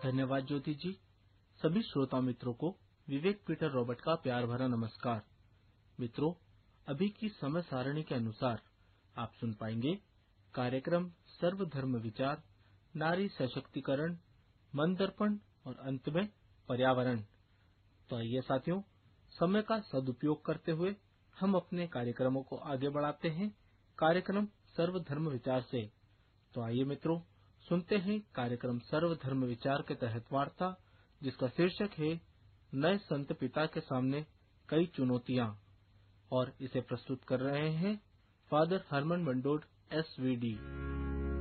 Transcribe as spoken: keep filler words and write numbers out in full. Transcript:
धन्यवाद ज्योति जी। सभी श्रोता मित्रों को विवेक पीटर रॉबर्ट का प्यार भरा नमस्कार। मित्रों, अभी की समय सारणी के अनुसार आप सुन पाएंगे कार्यक्रम सर्वधर्म विचार, नारी सशक्तिकरण, मन दर्पण और अंत में पर्यावरण। तो आइए साथियों, समय का सदुपयोग करते हुए हम अपने कार्यक्रमों को आगे बढ़ाते हैं कार्यक्रम सर्वधर्म विचार से। तो आइए मित्रों, सुनते हैं कार्यक्रम सर्वधर्म विचार के तहत वार्ता, जिसका शीर्षक है नए संत पिता के सामने कई चुनौतियां, और इसे प्रस्तुत कर रहे हैं father Harman मंडोड S V D.